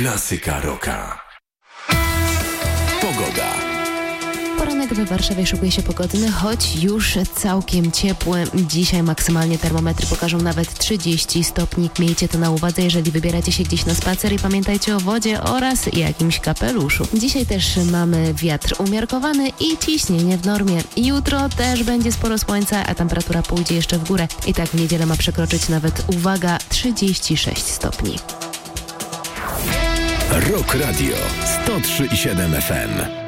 Klasyka rocka. Pogoda. Poranek we Warszawie szykuje się pogodny, choć już całkiem ciepły. Dzisiaj maksymalnie termometry pokażą nawet 30 stopni. Miejcie to na uwadze, jeżeli wybieracie się gdzieś na spacer i pamiętajcie o wodzie oraz jakimś kapeluszu. Dzisiaj też mamy wiatr umiarkowany i ciśnienie w normie. Jutro też będzie sporo słońca, a temperatura pójdzie jeszcze w górę. I tak w niedzielę ma przekroczyć nawet, uwaga, 36 stopni. Rock Radio 103,7 FM.